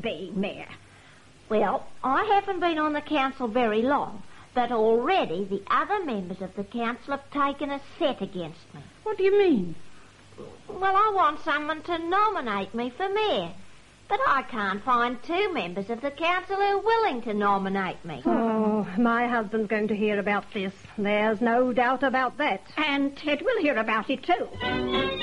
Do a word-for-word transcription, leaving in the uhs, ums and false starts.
being mayor? Well, I haven't been on the council very long, but already the other members of the council have taken a set against me. What do you mean? Well, I want someone to nominate me for mayor, but I can't find two members of the council who are willing to nominate me. Oh, my husband's going to hear about this. There's no doubt about that. And Ted will hear about it too.